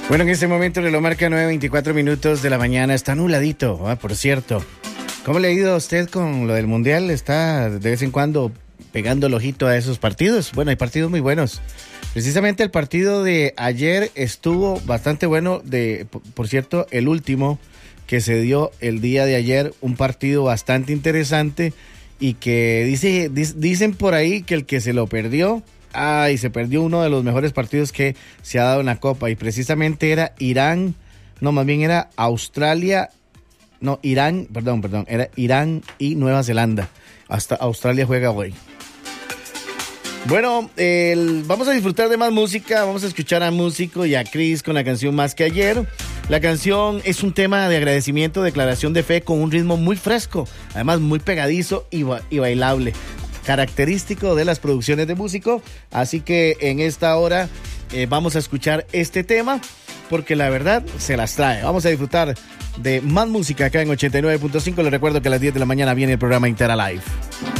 Bueno, en este momento reloj marca 9:24 minutos de la mañana. Está nubladito, por cierto. ¿Cómo le ha ido a usted con lo del Mundial? ¿Está de vez en cuando pegando el ojito a esos partidos? Bueno, hay partidos muy buenos. Precisamente el partido de ayer estuvo bastante bueno. Por cierto, el último que se dio el día de ayer, un partido bastante interesante y que dicen por ahí que el que se lo perdió, se perdió uno de los mejores partidos que se ha dado en la Copa, y precisamente era Irán y Nueva Zelanda. Hasta Australia juega hoy. Bueno, vamos a disfrutar de más música, vamos a escuchar a Músico y a Chris con la canción Más que Ayer. La canción es un tema de agradecimiento, declaración de fe con un ritmo muy fresco, además muy pegadizo y bailable, característico de las producciones de Músico. Así que en esta hora vamos a escuchar este tema porque la verdad se las trae. Vamos a disfrutar de más música acá en 89.5. Les recuerdo que a las 10 de la mañana viene el programa Intera Live.